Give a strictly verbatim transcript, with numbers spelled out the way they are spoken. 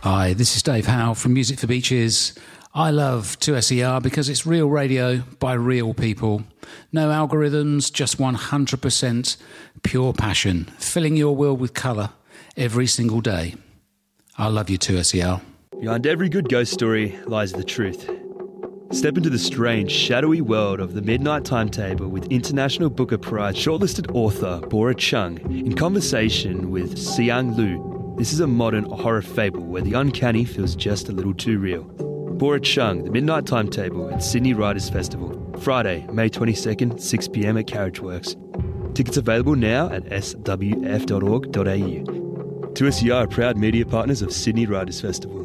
Hi, this is Dave Howe from Music for Beaches. I love two S E R because it's real radio by real people. No algorithms, just one hundred percent pure passion, filling your world with colour every single day. I love you, two S E R. Behind every good ghost story lies the truth. Step into the strange, shadowy world of the Midnight Timetable with International Booker Prize shortlisted author Bora Chung in conversation with Siang Lu. This is a modern horror fable where the uncanny feels just a little too real. Bora Chung, the Midnight Timetable at Sydney Writers' Festival. Friday, May twenty-second, six p m at Carriageworks. Tickets available now at s w f dot org dot a u. two S E R are proud media partners of Sydney Writers' Festival.